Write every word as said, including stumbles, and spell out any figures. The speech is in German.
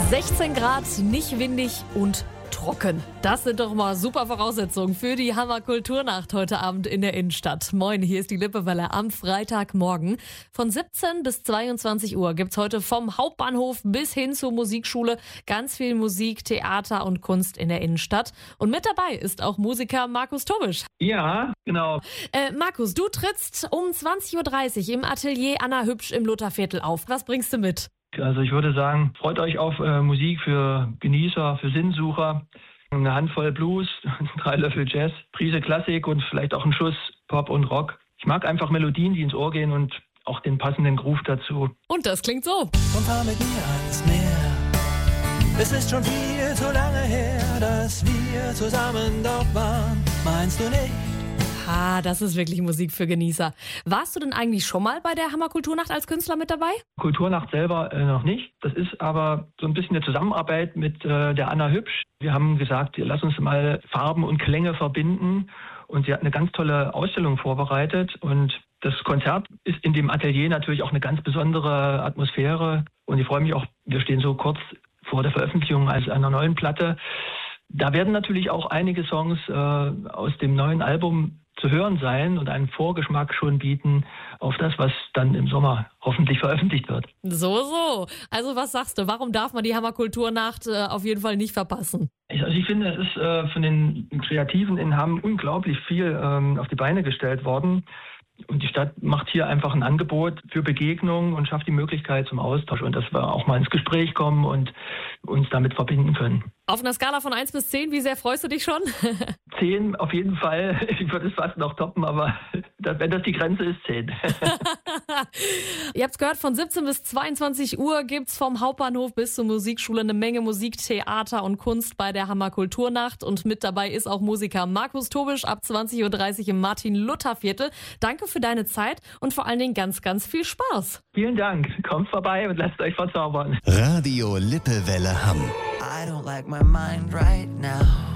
sechzehn Grad, nicht windig und trocken. Das sind doch mal super Voraussetzungen für die Hammer Kulturnacht heute Abend in der Innenstadt. Moin, hier ist die Lippewelle am Freitagmorgen. Von siebzehn bis zweiundzwanzig Uhr gibt's heute vom Hauptbahnhof bis hin zur Musikschule ganz viel Musik, Theater und Kunst in der Innenstadt. Und mit dabei ist auch Musiker Markus Tobisch. Ja, genau. Äh, Markus, du trittst um zwanzig Uhr dreißig im Atelier Anna Hübsch im Lutherviertel auf. Was bringst du mit? Also ich würde sagen, freut euch auf äh, Musik für Genießer, für Sinnsucher. Eine Handvoll Blues, drei Löffel Jazz, Prise Klassik und vielleicht auch ein Schuss Pop und Rock. Ich mag einfach Melodien, die ins Ohr gehen und auch den passenden Groove dazu. Und das klingt so. Komm, fahr mit mir ans Meer. Es ist schon viel zu lange her, dass wir zusammen dort waren. Meinst du nicht? Ah, das ist wirklich Musik für Genießer. Warst du denn eigentlich schon mal bei der Hammer Kulturnacht als Künstler mit dabei? Kulturnacht selber äh, noch nicht. Das ist aber so ein bisschen eine Zusammenarbeit mit äh, der Anna Hübsch. Wir haben gesagt, lass uns mal Farben und Klänge verbinden. Und sie hat eine ganz tolle Ausstellung vorbereitet. Und das Konzert ist in dem Atelier natürlich auch eine ganz besondere Atmosphäre. Und ich freue mich auch, wir stehen so kurz vor der Veröffentlichung einer neuen Platte. Da werden natürlich auch einige Songs äh, aus dem neuen Album zu hören sein und einen Vorgeschmack schon bieten auf das, was dann im Sommer hoffentlich veröffentlicht wird. So, so. Also was sagst du, warum darf man die Hammer Kulturnacht äh, auf jeden Fall nicht verpassen? Ich, also ich finde, es ist äh, von den Kreativen in Hamm unglaublich viel ähm, auf die Beine gestellt worden. Und die Stadt macht hier einfach ein Angebot für Begegnungen und schafft die Möglichkeit zum Austausch und dass wir auch mal ins Gespräch kommen und uns damit verbinden können. Auf einer Skala von eins bis zehn, wie sehr freust du dich schon? zehn auf jeden Fall. Ich würde es fast noch toppen, aber wenn das die Grenze ist, zehn. Ihr habt es gehört, von siebzehn bis zweiundzwanzig Uhr gibt's vom Hauptbahnhof bis zur Musikschule eine Menge Musik, Theater und Kunst bei der Hammer Kulturnacht. Und mit dabei ist auch Musiker Markus Tobisch ab zwanzig Uhr dreißig im Martin-Luther-Viertel. Danke für deine Zeit und vor allen Dingen ganz, ganz viel Spaß. Vielen Dank. Kommt vorbei und lasst euch verzaubern. Radio Lippewelle Hamm. I don't like my mind right now.